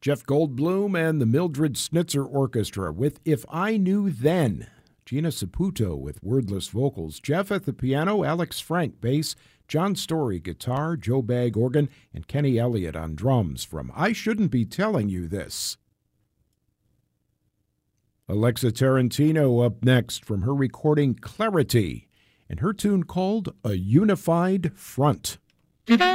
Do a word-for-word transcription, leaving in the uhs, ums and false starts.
Jeff Goldblum and the Mildred Snitzer Orchestra with If I Knew Then. Gina Saputo with wordless vocals. Jeff at the piano, Alex Frank bass, John Story guitar, Joe Bagg organ, and Kenny Elliott on drums from I Shouldn't Be Telling You This. Alexa Tarantino up next from her recording Clarity and her tune called A Unified Front.